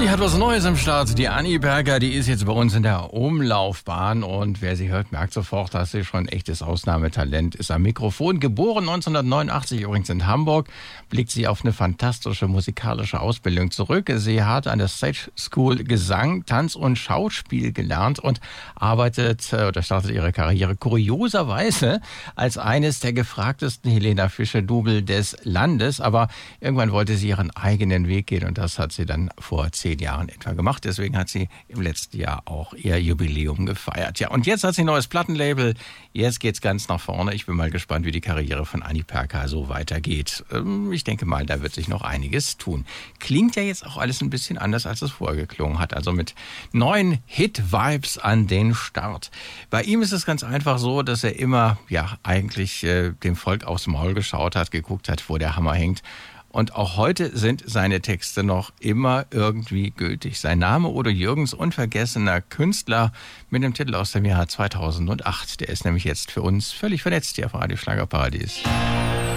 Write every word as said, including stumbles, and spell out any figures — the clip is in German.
Sie hat was Neues am Start. Die Anni Berger, die ist jetzt bei uns in der Umlaufbahn. Und wer sie hört, merkt sofort, dass sie schon ein echtes Ausnahmetalent ist am Mikrofon. Geboren neunzehnhundertneunundachtzig übrigens in Hamburg, blickt sie auf eine fantastische musikalische Ausbildung zurück. Sie hat an der Stage School Gesang, Tanz und Schauspiel gelernt und arbeitet oder startet ihre Karriere kurioserweise als eines der gefragtesten Helena Fischer-Double des Landes. Aber irgendwann wollte sie ihren eigenen Weg gehen und das hat sie dann vor zehn Jahren etwa gemacht. Deswegen hat sie im letzten Jahr auch ihr Jubiläum gefeiert. Ja, und jetzt hat sie ein neues Plattenlabel. Jetzt geht's ganz nach vorne. Ich bin mal gespannt, wie die Karriere von Anni Berger so weitergeht. Ich denke mal, da wird sich noch einiges tun. Klingt ja jetzt auch alles ein bisschen anders, als es vorher geklungen hat. Also mit neuen Hit-Vibes an den Start. Bei ihm ist es ganz einfach so, dass er immer, ja, eigentlich äh, dem Volk aufs Maul geschaut hat, geguckt hat, wo der Hammer hängt. Und auch heute sind seine Texte noch immer irgendwie gültig. Sein Name Udo Jürgens, unvergessener Künstler mit dem Titel aus dem Jahr zweitausendacht. Der ist nämlich jetzt für uns völlig vernetzt hier auf Radio Schlagerparadies.